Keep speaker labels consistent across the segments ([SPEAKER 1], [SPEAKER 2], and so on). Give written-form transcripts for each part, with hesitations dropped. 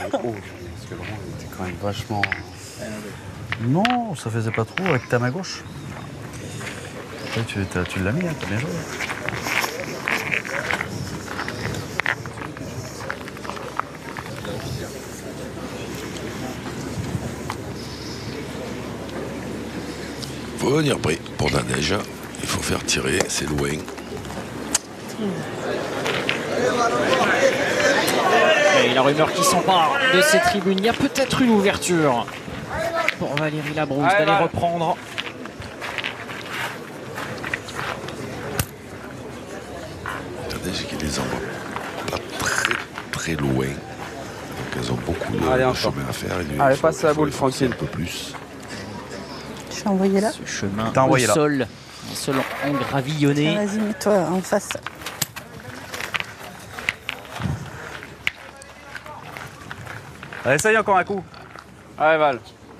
[SPEAKER 1] Oh, parce que le rond était quand même vachement... Non, ça faisait pas trop avec ta main gauche. Ouais, tu l'as mis, hein, t'as bien joué.
[SPEAKER 2] Faut venir prêt pour Nadège. Il faut faire tirer, c'est loin.
[SPEAKER 3] Et la rumeur qui s'empare de ces tribunes, il y a peut-être une ouverture pour Valérie Labrousse d'aller reprendre.
[SPEAKER 2] Nadège qui les envoie pas très loin. Donc elles ont beaucoup de chemin à faire.
[SPEAKER 4] Allez, passe la boule tranquille.
[SPEAKER 2] Un peu plus.
[SPEAKER 5] Je suis envoyé là.
[SPEAKER 3] Ce chemin
[SPEAKER 1] T'as
[SPEAKER 3] au
[SPEAKER 1] envoyé là.
[SPEAKER 3] sol, un sol en gravillonné.
[SPEAKER 5] Vas-y, mets-toi en face.
[SPEAKER 1] Allez, essaye encore un coup.
[SPEAKER 4] Allez, Val.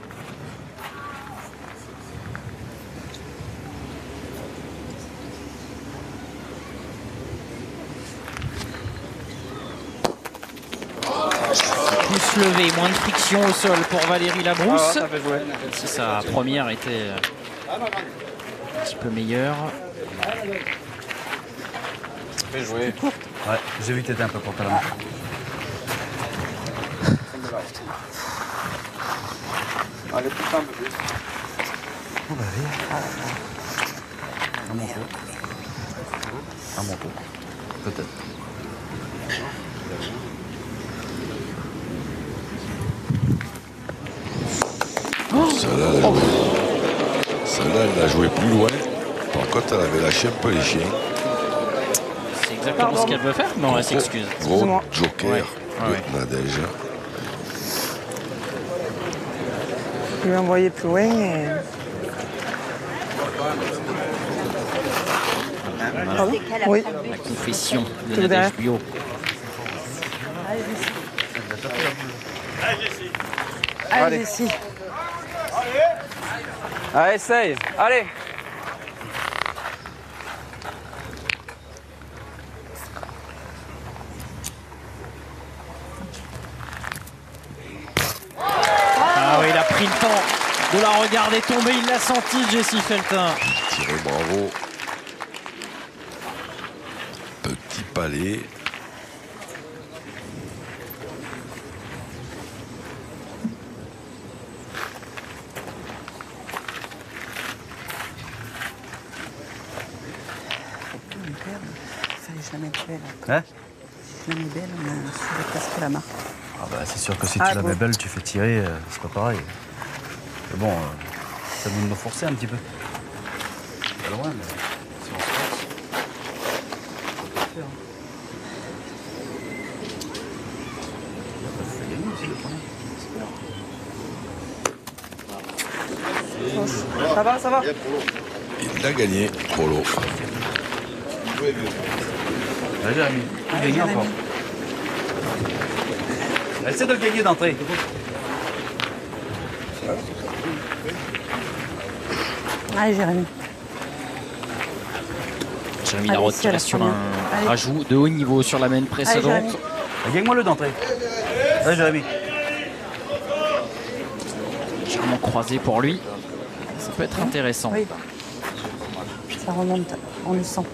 [SPEAKER 3] Plus levé, moins de friction au sol pour Valérie Labrousse.
[SPEAKER 4] Ça fait jouer.
[SPEAKER 3] Même si sa première était un petit peu meilleure.
[SPEAKER 4] Ça fait jouer.
[SPEAKER 1] Ouais, j'ai vu que t'étais un peu court à la main.
[SPEAKER 4] Allez, pousse un peu plus.
[SPEAKER 1] Oh bah oui. À mon tour. À mon tour. Peut-être.
[SPEAKER 2] Celle-là, elle a joué plus loin. Par contre, elle avait lâché un peu les chiens.
[SPEAKER 3] C'est exactement ce qu'elle veut faire. Non, elle s'excuse.
[SPEAKER 2] Gros joker
[SPEAKER 3] Ouais.
[SPEAKER 2] de Nadège.
[SPEAKER 5] Je vais envoyer plus loin. Et... Pardon Oui.
[SPEAKER 3] La confession de
[SPEAKER 5] Tout
[SPEAKER 3] Nadège
[SPEAKER 5] derrière.
[SPEAKER 3] Buyot.
[SPEAKER 5] Allez, Jessie.
[SPEAKER 4] Allez, essaye. Allez.
[SPEAKER 3] Ah oui, il a pris le temps de la regarder tomber. Il l'a senti, Jessie Feltin.
[SPEAKER 2] Tiré, bravo. Petit palais.
[SPEAKER 5] Fallait que je la mette belle.
[SPEAKER 1] Hein?
[SPEAKER 5] Je la mets belle, on a sur presque la marque.
[SPEAKER 1] Ah bah c'est sûr que si
[SPEAKER 5] Ah,
[SPEAKER 1] tu la
[SPEAKER 5] bon.
[SPEAKER 1] mets belle, tu fais tirer, c'est pas pareil. Mais bon, ça nous me forcer un petit peu. Pas loin, mais si on se force, on peut le faire. Ça fait gagner aussi, le premier.
[SPEAKER 5] Ça va, ça va.
[SPEAKER 2] Il l'a gagné, Polo.
[SPEAKER 1] Allez, Jérémy, il gagne encore. Essaie de le gagner d'entrée.
[SPEAKER 5] Allez, Jérémy.
[SPEAKER 3] Jérémy l'a
[SPEAKER 5] Allez,
[SPEAKER 3] retiré
[SPEAKER 5] si, à la
[SPEAKER 3] sur
[SPEAKER 5] première.
[SPEAKER 3] un
[SPEAKER 5] Allez.
[SPEAKER 3] rajout de haut niveau sur la main précédente.
[SPEAKER 5] Jérémy.
[SPEAKER 1] Gagne-moi le d'entrée. Allez, Jérémy.
[SPEAKER 3] Légèrement croisé pour lui. Ça peut être intéressant.
[SPEAKER 5] Oui. Ça remonte, on le sent.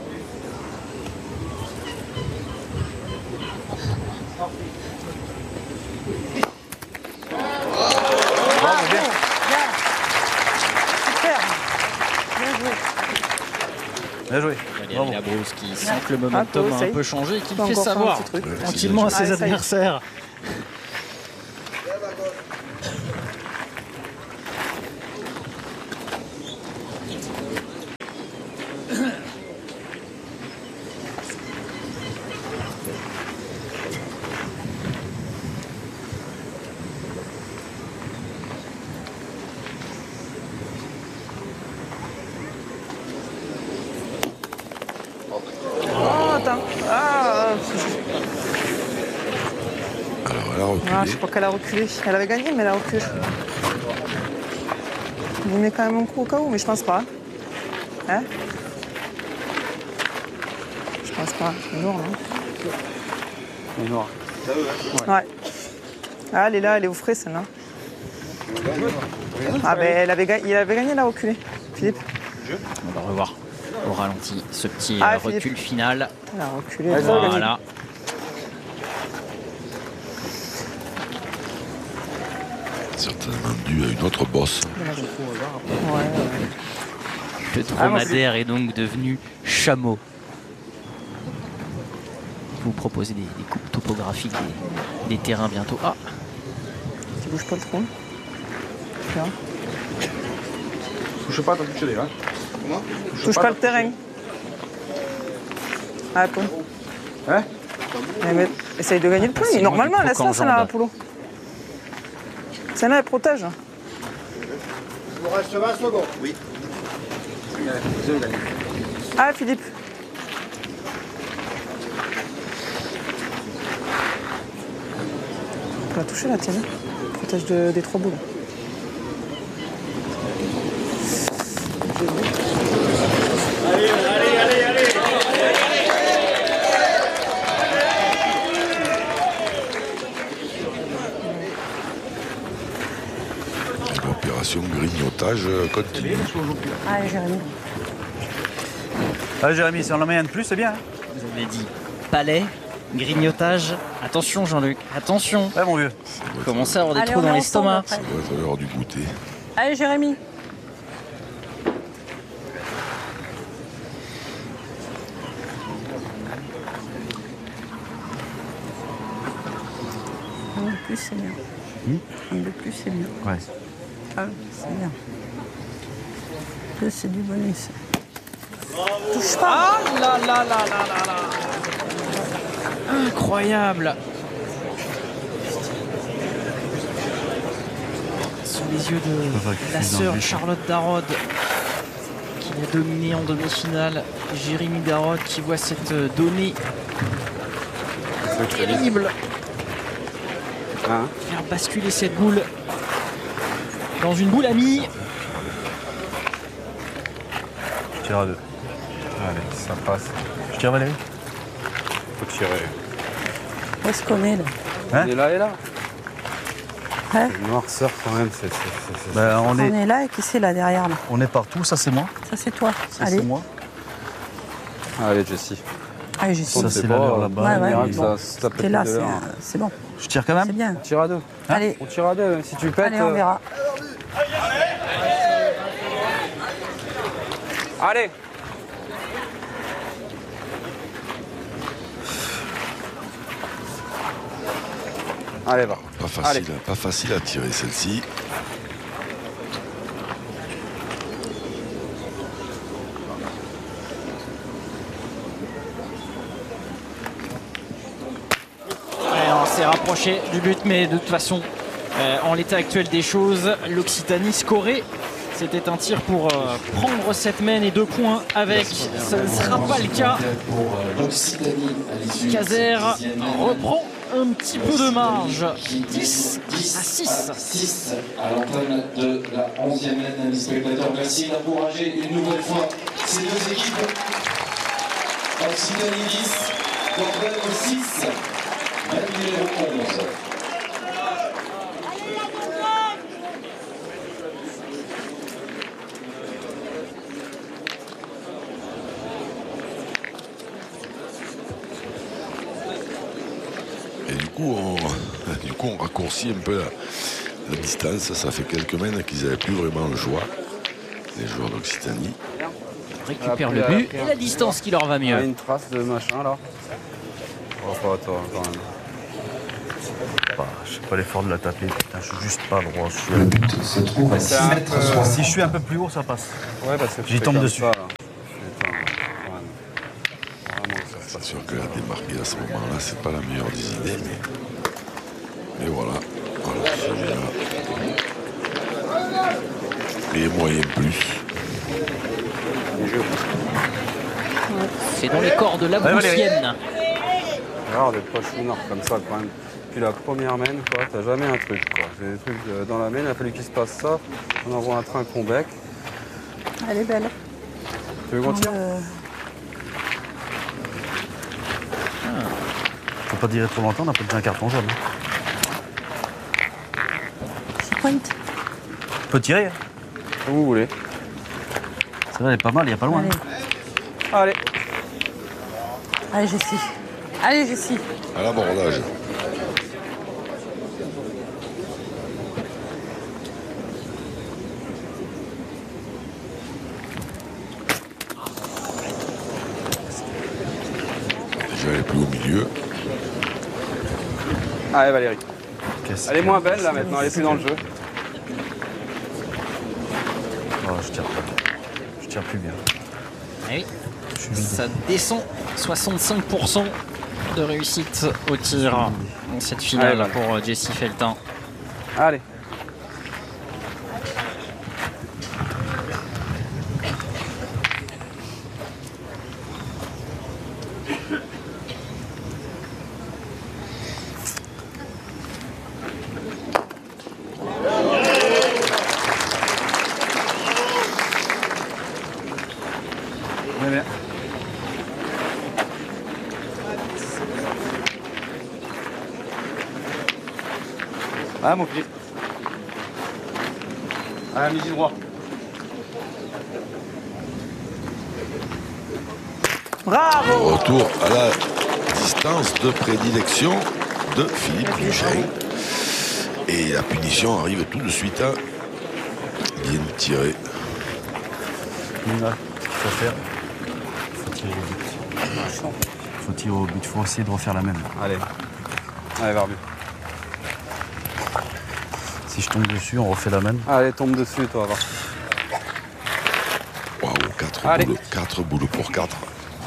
[SPEAKER 1] Bravo, bien.
[SPEAKER 5] Super. Bien joué.
[SPEAKER 1] Bien joué.
[SPEAKER 3] Valérie
[SPEAKER 1] Bravo.
[SPEAKER 3] Labrousse qui sent que le momentum a un
[SPEAKER 5] essaye.
[SPEAKER 3] peu changé et qui
[SPEAKER 5] Faut
[SPEAKER 3] le fait
[SPEAKER 5] encore faire un
[SPEAKER 3] savoir
[SPEAKER 5] petit truc.
[SPEAKER 3] tranquillement à ses
[SPEAKER 5] Allez, ça y est.
[SPEAKER 3] adversaires.
[SPEAKER 5] Oh, attends. Ah,
[SPEAKER 2] Alors, elle a reculé.
[SPEAKER 5] je crois qu'elle a reculé. Elle avait gagné, mais elle a reculé. Il met quand même un coup au cas où, mais je pense pas. Hein? Je pense pas. C'est noir, non?
[SPEAKER 4] Il est noir.
[SPEAKER 5] Ouais. Ah, elle est là, elle est au frais celle-là. Ah ben il avait gagné là, reculé, Philippe.
[SPEAKER 3] On va revoir au ralenti ce petit
[SPEAKER 5] Philippe.
[SPEAKER 3] recul final.
[SPEAKER 5] Elle a reculé.
[SPEAKER 3] Voilà.
[SPEAKER 2] Certainement dû à une autre bosse.
[SPEAKER 3] Le dromadaire est donc devenu chameau. Vous proposez des coupes topographiques des terrains bientôt. Ah,
[SPEAKER 5] Tu bouges pas le trop. Là.
[SPEAKER 4] Touche pas, t'as touché les gars.
[SPEAKER 5] Touche pas le terrain. Ah, Paul.
[SPEAKER 4] Hein?
[SPEAKER 5] Essaye de gagner le point.
[SPEAKER 3] C'est
[SPEAKER 5] Normalement,
[SPEAKER 3] loin du
[SPEAKER 5] laisse-la,
[SPEAKER 3] croc en
[SPEAKER 5] celle-là,
[SPEAKER 3] jambe.
[SPEAKER 5] Polo. Celle-là, elle protège.
[SPEAKER 6] Il vous reste 20 secondes. Oui.
[SPEAKER 5] Ah, Philippe. On peut la toucher, la tienne. Protège des 3 boules.
[SPEAKER 2] L'opération grignotage continue.
[SPEAKER 5] Allez, Jérémy.
[SPEAKER 1] Allez Jérémy, si on en met un de plus, c'est bien. Hein.
[SPEAKER 3] vous avez dit palais, grignotage. Attention Jean-Luc, attention.
[SPEAKER 1] Ouais, mon vieux.
[SPEAKER 3] Commencez à avoir des
[SPEAKER 5] Allez,
[SPEAKER 3] trous
[SPEAKER 5] on
[SPEAKER 3] dans
[SPEAKER 5] est
[SPEAKER 3] l'estomac.
[SPEAKER 5] ensemble
[SPEAKER 2] Ça doit être l'heure du goûter.
[SPEAKER 5] Allez, Jérémy. Un de plus, c'est bien. Un de plus, c'est bien.
[SPEAKER 1] Ouais.
[SPEAKER 5] Ah, c'est bien. Deux, c'est du bonus. Touche pas.
[SPEAKER 3] Ah là là là là là là. Incroyable. Sous les yeux de la sœur Charlotte Darod qui a dominé en demi-finale. Jérémy Darod qui voit cette donnée terrible
[SPEAKER 4] Hein?
[SPEAKER 3] faire basculer cette boule dans une boule amie.
[SPEAKER 1] Je tire à 2.
[SPEAKER 4] Allez, ça passe.
[SPEAKER 1] Je tire Valérie.
[SPEAKER 4] Faut tirer.
[SPEAKER 5] Où est-ce qu'on est là?
[SPEAKER 1] Hein?
[SPEAKER 4] On est là et là.
[SPEAKER 5] Hein?
[SPEAKER 4] Le noirceur quand même, c'est.
[SPEAKER 1] Ben,
[SPEAKER 5] On est là et qui c'est là derrière là?
[SPEAKER 1] on est partout, ça c'est moi.
[SPEAKER 5] Ça c'est toi.
[SPEAKER 1] Ça
[SPEAKER 5] Allez.
[SPEAKER 1] c'est moi.
[SPEAKER 4] Allez, Jessie.
[SPEAKER 5] Allez, j'y suis.
[SPEAKER 1] Ça c'est la leur là-bas.
[SPEAKER 5] Ouais, ouais,
[SPEAKER 1] Et-
[SPEAKER 5] mais bon.
[SPEAKER 4] Ça peut
[SPEAKER 5] T'es là,
[SPEAKER 4] être de
[SPEAKER 5] c'est
[SPEAKER 4] l'heure.
[SPEAKER 5] c'est bon.
[SPEAKER 1] Je tire quand
[SPEAKER 5] C'est
[SPEAKER 1] même.
[SPEAKER 5] bien.
[SPEAKER 4] On tire à 2.
[SPEAKER 5] Allez,
[SPEAKER 4] On tire à 2, même si tu pètes.
[SPEAKER 5] allez, on verra.
[SPEAKER 4] Allez! Allez, va.
[SPEAKER 2] Pas facile à tirer celle-ci.
[SPEAKER 3] Ouais, on s'est rapproché du but, mais de toute façon, en l'état actuel des choses, l'Occitanie scorait. C'était un tir pour prendre cette main et 2 points avec. Ce ne sera pas le cas. Cazer reprend un petit peu de marge. 10 à 6.
[SPEAKER 7] 6 à l'entame de la 11e laine, amis spectateurs. Merci d'encourager une nouvelle fois ces deux équipes. Occitanie 10, Dordogne 6, même numéro 11.
[SPEAKER 2] Et du coup, on raccourcit un peu la distance. Ça fait quelques mènes qu'ils n'avaient plus vraiment le choix, les joueurs d'Occitanie.
[SPEAKER 3] Récupère le but et la distance qui leur va
[SPEAKER 4] Il y a
[SPEAKER 3] mieux.
[SPEAKER 4] une trace de machin là. Oh, pas toi quand même.
[SPEAKER 1] Je sais pas l'effort de la taper, putain, je suis juste pas droit.
[SPEAKER 7] Le but se trouve à 6 mètres 60.
[SPEAKER 1] Si je suis un peu plus haut, ça passe.
[SPEAKER 4] Ouais, parce que tu
[SPEAKER 1] J'y
[SPEAKER 4] fais
[SPEAKER 1] tombe
[SPEAKER 4] comme
[SPEAKER 1] dessus.
[SPEAKER 4] ça, là. Putain, ouais. Vraiment, ça se
[SPEAKER 2] C'est
[SPEAKER 4] passe.
[SPEAKER 2] sûr que la démarquer à ce moment-là, c'est pas la meilleure des idées, mais voilà. Voilà, celui-là. Et moyen plus.
[SPEAKER 3] C'est dans les corps de la Broussienne.
[SPEAKER 4] C'est rare d'être pas chouinard comme ça quand même. Puis la première mène, quoi, t'as jamais un truc, quoi. C'est des trucs dans la mène, il a fallu qu'il se passe ça. On envoie un train qu'on bec.
[SPEAKER 5] Elle est belle.
[SPEAKER 4] Tu veux qu'on tire?
[SPEAKER 1] Faut pas durer trop longtemps, on a pas déjà un carton jaune.
[SPEAKER 5] pointe.
[SPEAKER 1] Tu peux tirer.
[SPEAKER 4] Comme vous voulez.
[SPEAKER 1] C'est vrai, elle est pas mal, il n'y a pas loin.
[SPEAKER 5] Allez,
[SPEAKER 4] Allez.
[SPEAKER 5] allez Jessie. Allez Jessie.
[SPEAKER 2] À l'abordage. Déjà, elle est plus au milieu.
[SPEAKER 4] Allez Valérie.
[SPEAKER 1] Qu'est-ce
[SPEAKER 4] Elle est
[SPEAKER 1] que-
[SPEAKER 4] moins belle là maintenant, elle est plus dans le jeu.
[SPEAKER 1] Oh, je tire pas bien. Je tire plus bien.
[SPEAKER 3] Oui. Ça descend 65% de réussite au tir dans cette finale
[SPEAKER 4] Allez,
[SPEAKER 3] pour Jessie Feltin.
[SPEAKER 4] Allez.
[SPEAKER 1] Bien, bien.
[SPEAKER 4] Ah mon pied. Ah midi droit.
[SPEAKER 5] Bravo.
[SPEAKER 2] Retour à la distance de prédilection de Philippe Duchesne. Et la punition arrive tout de suite. Bien tiré.
[SPEAKER 1] Là, ce qu'il faut faire, il faut tirer au but. Il faut tirer au but, il faut essayer de refaire la même.
[SPEAKER 4] Allez. Allez Barbu.
[SPEAKER 1] Si je tombe dessus, on refait la même.
[SPEAKER 4] Allez, tombe dessus toi, va.
[SPEAKER 2] Waouh, 4
[SPEAKER 4] Allez.
[SPEAKER 2] boules. 4 boules pour 4.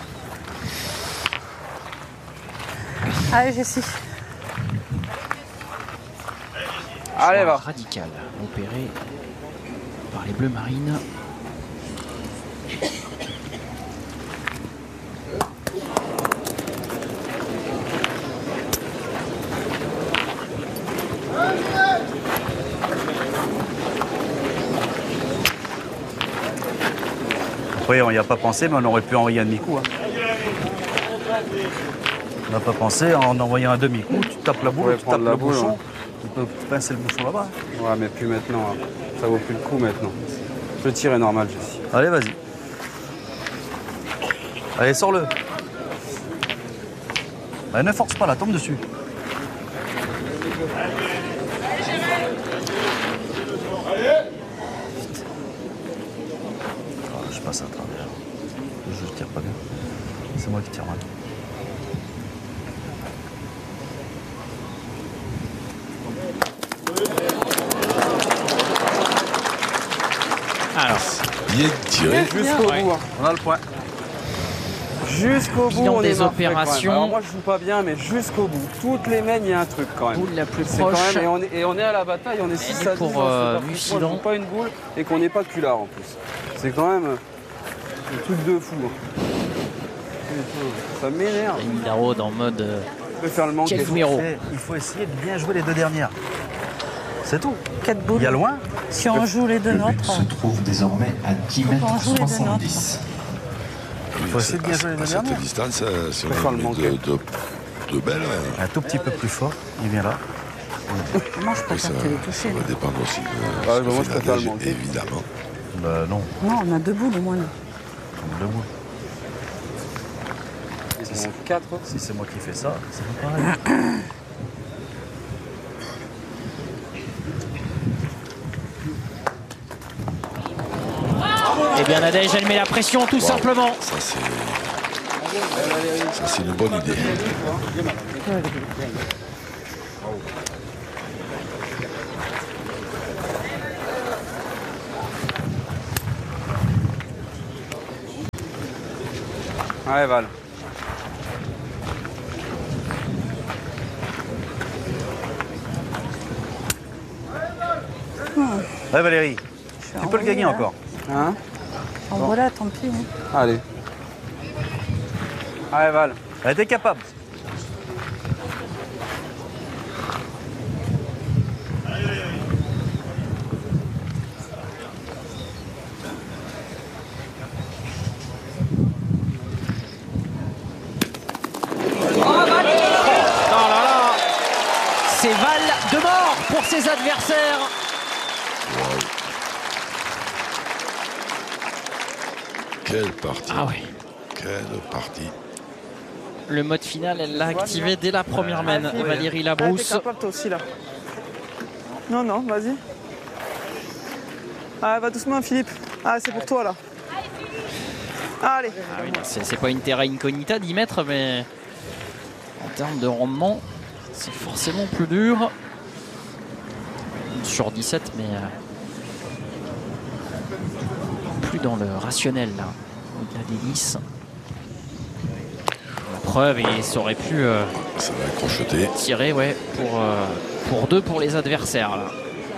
[SPEAKER 5] Allez Jessie.
[SPEAKER 4] Allez va.
[SPEAKER 3] Radical opéré par les Bleus Marines.
[SPEAKER 1] Après, on n'y a pas pensé, mais on aurait pu envoyer un demi-coup. Hein. On n'a pas pensé, en envoyant un demi-coup, tu tapes la boule,
[SPEAKER 4] Ouais,
[SPEAKER 1] tu
[SPEAKER 4] prendre
[SPEAKER 1] tapes
[SPEAKER 4] la
[SPEAKER 1] le
[SPEAKER 4] boule,
[SPEAKER 1] bouchon,
[SPEAKER 4] hein.
[SPEAKER 1] tu peux pincer le bouchon là-bas. Hein.
[SPEAKER 4] Ouais mais plus maintenant. Hein. Ça vaut plus le coup maintenant. Le tir est normal Jessie.
[SPEAKER 1] Allez, vas-y. Allez, sors-le. Bah, ne force pas là, tombe dessus. Ah, je passe à travers. Je tire pas bien. C'est moi qui tire mal.
[SPEAKER 3] Alors,
[SPEAKER 2] Bien tiré.
[SPEAKER 4] Jusqu'au bout. Hein.
[SPEAKER 1] On a le point.
[SPEAKER 4] Jusqu'au bout,
[SPEAKER 3] Bilan
[SPEAKER 4] on
[SPEAKER 3] des
[SPEAKER 4] est parfait, quand même.
[SPEAKER 3] opérations.
[SPEAKER 4] Alors moi je joue pas bien, mais jusqu'au bout. Toutes les mains, il y a un truc quand même.
[SPEAKER 3] boule la plus
[SPEAKER 4] C'est quand
[SPEAKER 3] proche.
[SPEAKER 4] même, et on est à la bataille, on est 6 à 10.
[SPEAKER 3] pour,
[SPEAKER 4] on se bat.
[SPEAKER 3] Mussidan.
[SPEAKER 4] Moi, je joue pas une boule et qu'on n'est pas culard en plus. C'est quand même un truc de fou. Hein. Putain, ça m'énerve.
[SPEAKER 3] Rémi Darraud en mode
[SPEAKER 4] Je vais faire le manquer.
[SPEAKER 3] quel numéro.
[SPEAKER 1] Il faut essayer de bien jouer les deux dernières. C'est tout.
[SPEAKER 5] 4 boules.
[SPEAKER 1] Il y a loin.
[SPEAKER 5] Si on joue les deux
[SPEAKER 8] Le but
[SPEAKER 5] nôtres.
[SPEAKER 8] se trouve désormais à 10
[SPEAKER 5] Faut
[SPEAKER 8] mètres
[SPEAKER 5] en jouer les deux
[SPEAKER 8] 70.
[SPEAKER 1] Il faut essayer de bien jouer les
[SPEAKER 2] À
[SPEAKER 1] deux
[SPEAKER 2] cette
[SPEAKER 1] dernières.
[SPEAKER 2] distance, si
[SPEAKER 4] Faut faire
[SPEAKER 2] on
[SPEAKER 4] le
[SPEAKER 2] met
[SPEAKER 4] manquer.
[SPEAKER 2] de belles,
[SPEAKER 1] Un tout petit peu plus fort. Il vient là.
[SPEAKER 5] Moi je
[SPEAKER 2] après, ça,
[SPEAKER 5] préfère te les toucher.
[SPEAKER 2] ça va dépendre aussi de ce
[SPEAKER 4] bah,
[SPEAKER 2] que
[SPEAKER 4] moi,
[SPEAKER 2] fait
[SPEAKER 4] je
[SPEAKER 2] la
[SPEAKER 4] préfère le
[SPEAKER 2] neige,
[SPEAKER 4] manquer.
[SPEAKER 2] évidemment.
[SPEAKER 1] Bah non.
[SPEAKER 5] Non, on a 2 boules au moins. là.
[SPEAKER 1] Deux boules.
[SPEAKER 4] Ils sont 4.
[SPEAKER 1] Si c'est moi qui fais ça, c'est pas pareil.
[SPEAKER 3] Eh bien Nadège, elle met la pression tout simplement.
[SPEAKER 2] Ça, c'est une bonne idée.
[SPEAKER 4] Ouais, Val.
[SPEAKER 1] Ouais Valérie, tu peux le gagner
[SPEAKER 5] là.
[SPEAKER 1] encore.
[SPEAKER 4] Hein?
[SPEAKER 5] En voilà, tant pis. Hein.
[SPEAKER 4] Allez. Allez, Val.
[SPEAKER 1] Elle était capable.
[SPEAKER 3] C'est Val de mort pour ses adversaires.
[SPEAKER 2] Wow. Quelle partie.
[SPEAKER 3] Ah ouais.
[SPEAKER 2] Quelle partie.
[SPEAKER 3] Le mode final, elle l'a activé dès la première main. Valérie
[SPEAKER 5] Ah, t'es
[SPEAKER 3] Labrousse.
[SPEAKER 5] capable toi aussi là. Non, non, vas-y. Ah, va doucement Philippe. Ah, c'est pour toi là. Allez.
[SPEAKER 3] Ah oui, non, c'est pas une terra incognita d'y mettre, mais en termes de rendement, c'est forcément plus dur. Sur 17, mais plus dans le rationnel là, au-delà des 10. La preuve, et ça aurait pu
[SPEAKER 2] Ça va crocheter.
[SPEAKER 3] tirer ouais, pour 2 pour les adversaires là.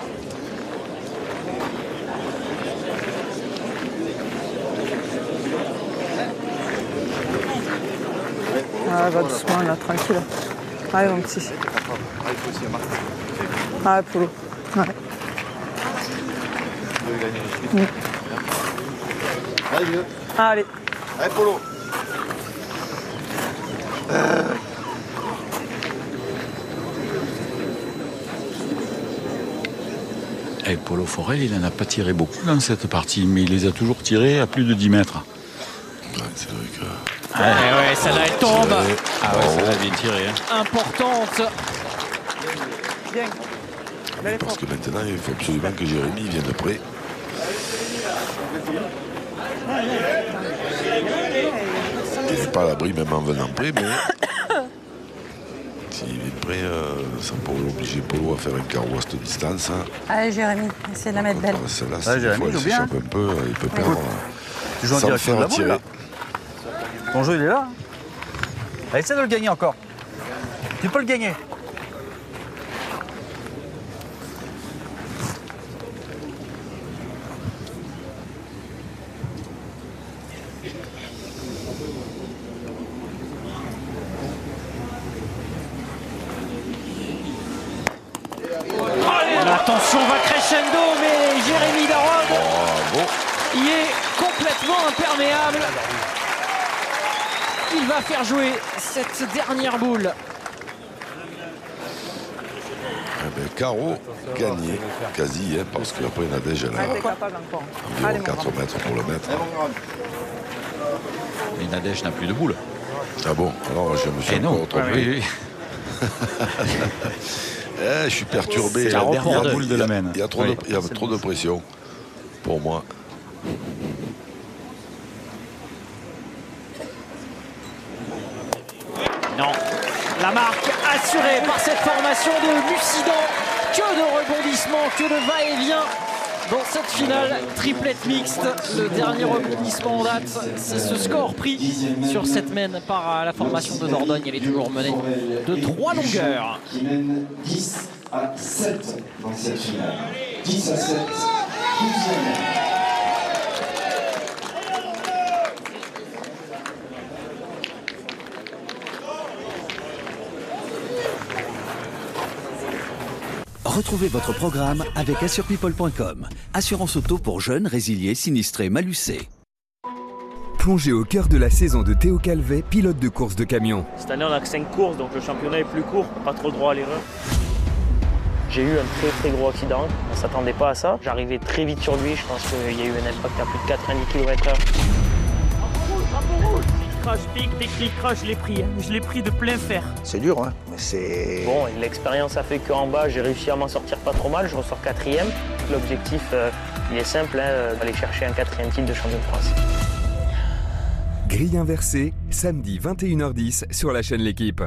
[SPEAKER 5] Ah, va doucement là, tranquille. Allez mon petit. Ah, Polo. Ouais.
[SPEAKER 6] Allez, vieux.
[SPEAKER 5] Allez.
[SPEAKER 6] Allez, Polo.
[SPEAKER 1] Et Polo Forel, il n'en a pas tiré beaucoup dans cette partie, mais il les a toujours tirés à plus de 10 mètres.
[SPEAKER 2] Ouais, c'est vrai que.
[SPEAKER 3] Ouais, celle-là elle tombe.
[SPEAKER 1] Ah ouais, ça l'a bien tiré. Hein.
[SPEAKER 3] Importante.
[SPEAKER 5] Bien. Bel
[SPEAKER 2] Parce
[SPEAKER 5] effort.
[SPEAKER 2] que maintenant, il faut absolument que Jérémy vienne de près. Il n'est pas à l'abri même en venant près, mais s'il vient près, ça pourrait obliger Polo à faire un carreau à cette distance. Hein.
[SPEAKER 9] Allez Jérémy, essaie de la mettre belle.
[SPEAKER 2] Celle-là,
[SPEAKER 1] Ouais,
[SPEAKER 2] des
[SPEAKER 1] Jérémy,
[SPEAKER 2] fois,
[SPEAKER 1] il
[SPEAKER 2] elle
[SPEAKER 1] joue bien.
[SPEAKER 2] s'échappe un peu, il peut perdre.
[SPEAKER 1] Tu joues en
[SPEAKER 2] Sans le
[SPEAKER 1] direction de
[SPEAKER 2] faire
[SPEAKER 1] la boule,
[SPEAKER 2] tirer.
[SPEAKER 1] là. Ton jeu, il est là. Hein. Essaie de le gagner encore. Tu peux le gagner.
[SPEAKER 3] Attention, va crescendo, mais Jérémy Darrogue
[SPEAKER 2] Bravo.
[SPEAKER 3] y est complètement imperméable. Il va faire jouer cette dernière boule.
[SPEAKER 2] Eh ben, carreau gagné, quasi, hein, parce qu'après Nadège, elle
[SPEAKER 5] Ah, t'es
[SPEAKER 2] a
[SPEAKER 5] capable encore.
[SPEAKER 2] environ
[SPEAKER 5] Allez, mon
[SPEAKER 2] 4
[SPEAKER 5] grand.
[SPEAKER 2] mètres pour le mettre.
[SPEAKER 1] Et Nadège n'a plus de boule.
[SPEAKER 2] Ah bon, alors je me suis
[SPEAKER 1] Et non.
[SPEAKER 2] encore trompé.
[SPEAKER 1] Oui, oui.
[SPEAKER 2] Je suis perturbé.
[SPEAKER 1] C'est la
[SPEAKER 2] Il y a-
[SPEAKER 1] dernière boule de la main.
[SPEAKER 2] Il y a trop,
[SPEAKER 1] Oui.
[SPEAKER 2] il y a trop de pression pour moi.
[SPEAKER 3] Non. La marque assurée par cette formation de Lucidan. Que de rebondissements, que de va-et-vient dans cette finale triplette mixte. Le dernier rebondissement en date, c'est ce score pris sur cette main par la formation de Dordogne. Elle est toujours menée de 3 longueurs.
[SPEAKER 7] Qui mène 10 à 7 dans cette finale. 10 à 7, 12e.
[SPEAKER 10] Retrouvez votre programme avec assurepeople.com. Assurance auto pour jeunes, résiliés, sinistrés, malucés.
[SPEAKER 11] Plongez au cœur de la saison de Théo Calvet, pilote de course de camion.
[SPEAKER 12] Cette année, on a que 5 courses, donc le championnat est plus court, pas trop le droit à l'erreur. J'ai eu un très gros accident, on ne s'attendait pas à ça. J'arrivais très vite sur lui, je pense qu'il y a eu un impact à plus de 90 km/h. Dès qu'il crache, je l'ai pris de plein fer.
[SPEAKER 6] C'est dur, hein, mais c'est...
[SPEAKER 12] Bon, l'expérience a fait qu'en bas, j'ai réussi à m'en sortir pas trop mal, je ressors 4e. L'objectif, il est simple, d'aller chercher un 4e titre de champion de France.
[SPEAKER 11] Grille inversée, samedi 21h10 sur la chaîne L'Équipe.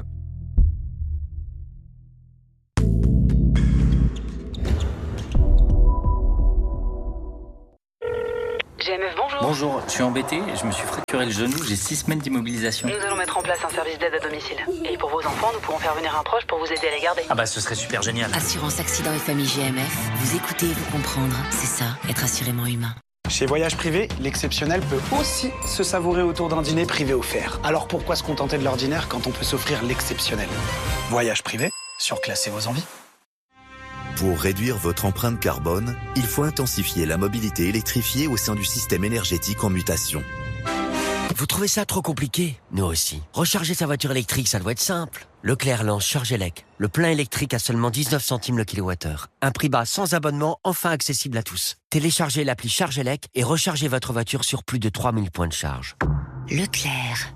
[SPEAKER 13] GMF, bonjour.
[SPEAKER 14] Bonjour, je suis embêté, je me suis fracturé le genou, j'ai 6 semaines d'immobilisation.
[SPEAKER 13] Nous allons mettre en place un service d'aide à domicile. Et pour vos enfants, nous pourrons faire venir un proche pour vous aider à les garder.
[SPEAKER 14] Ah bah ce serait super génial.
[SPEAKER 15] Assurance accident et famille GMF, vous écoutez, vous comprendre, c'est ça, être assurément humain.
[SPEAKER 16] Chez Voyage Privé, l'exceptionnel peut aussi se savourer autour d'un dîner privé offert. Alors pourquoi se contenter de l'ordinaire quand on peut s'offrir l'exceptionnel? Voyage Privé, surclassez vos envies.
[SPEAKER 17] Pour réduire votre empreinte carbone, il faut intensifier la mobilité électrifiée au sein du système énergétique en mutation.
[SPEAKER 18] Vous trouvez ça trop compliqué? Nous aussi. Recharger sa voiture électrique, ça doit être simple. Leclerc lance Chargelec, le plein électrique à seulement 19 centimes le kilowattheure. Un prix bas sans abonnement, enfin accessible à tous. Téléchargez l'appli Chargelec et rechargez votre voiture sur plus de 3000 points de charge.
[SPEAKER 15] Leclerc.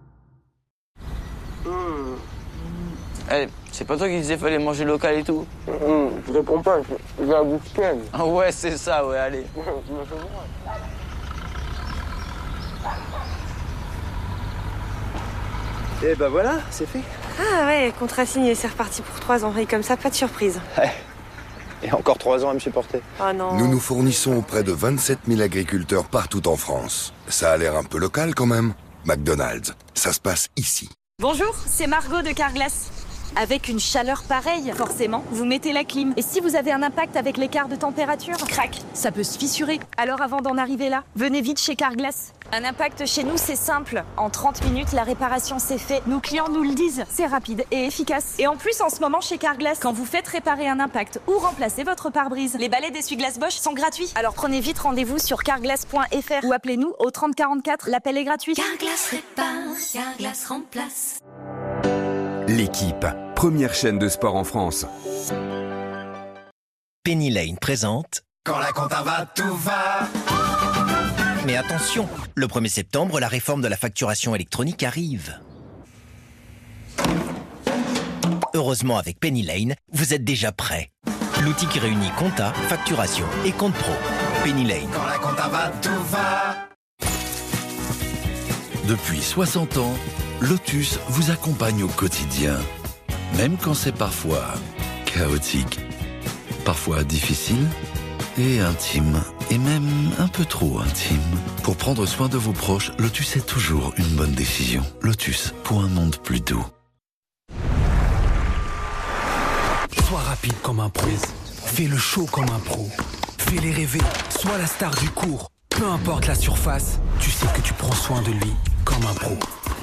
[SPEAKER 19] Hey, c'est pas toi qui disais fallait manger local et tout?
[SPEAKER 20] Je réponds pas, je vais à bouche pleine.
[SPEAKER 19] Ah ouais, c'est ça, ouais, allez.
[SPEAKER 21] Et ben voilà, c'est fait.
[SPEAKER 22] Ah ouais, contrat signé, c'est reparti pour 3 ans. Et comme ça, pas de surprise.
[SPEAKER 21] Ouais. Et encore 3 ans à me supporter.
[SPEAKER 22] Oh non.
[SPEAKER 23] Nous nous fournissons auprès de 27 000 agriculteurs partout en France. Ça a l'air un peu local quand même. McDonald's, ça se passe ici.
[SPEAKER 24] Bonjour, c'est Margot de Carglass. Avec une chaleur pareille, forcément, vous mettez la clim. Et si vous avez un impact avec l'écart de température, crac, ça peut se fissurer. Alors avant d'en arriver là, venez vite chez Carglass. Un impact chez nous, c'est simple. En 30 minutes, la réparation c'est fait. Nos clients nous le disent, c'est rapide et efficace. Et en plus, en ce moment, chez Carglass, quand vous faites réparer un impact ou remplacer votre pare-brise, les balais d'essuie-glace Bosch sont gratuits. Alors prenez vite rendez-vous sur carglass.fr ou appelez-nous au 30 44, l'appel est gratuit.
[SPEAKER 15] Carglass répare, Carglass remplace.
[SPEAKER 11] L'équipe, première chaîne de sport en France.
[SPEAKER 25] Penny Lane présente
[SPEAKER 26] Quand la compta va, tout va.
[SPEAKER 25] Mais attention, le 1er septembre, la réforme de la facturation électronique arrive. Heureusement, avec Penny Lane, vous êtes déjà prêts. L'outil qui réunit compta, facturation et compte pro. Penny Lane.
[SPEAKER 26] Quand la compta va, tout va.
[SPEAKER 2] Depuis 60 ans, Lotus vous accompagne au quotidien, même quand c'est parfois chaotique, parfois difficile et intime, et même un peu trop intime. Pour prendre soin de vos proches, Lotus est toujours une bonne décision. Lotus, pour un monde plus doux.
[SPEAKER 27] Sois rapide comme un pro, fais le show comme un pro, fais-les rêver, sois la star du cours. Peu importe la surface, tu sais que tu prends soin de lui comme un pro.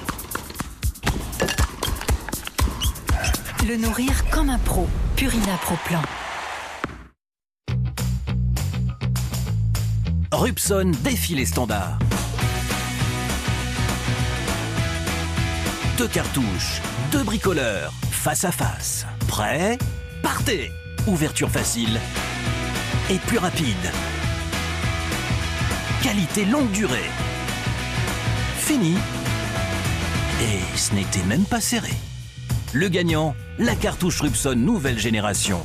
[SPEAKER 15] Le nourrir comme un pro. Purina Pro Plan.
[SPEAKER 10] Rupson défie les standards. 2 cartouches, 2 bricoleurs, face à face. Prêt? Partez! Ouverture facile et plus rapide. Qualité longue durée. Fini. Et ce n'était même pas serré. Le gagnant, la cartouche Rupson nouvelle génération.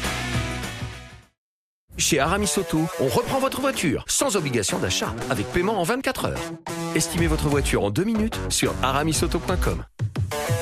[SPEAKER 28] Chez Aramis Auto, on reprend votre voiture sans obligation d'achat, avec paiement en 24 heures. Estimez votre voiture en 2 minutes sur aramisauto.com.